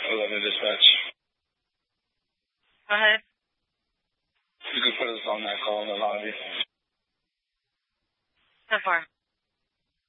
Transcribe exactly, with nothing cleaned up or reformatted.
eleven dispatch. Go ahead. You can put us on that call in the lobby. So far.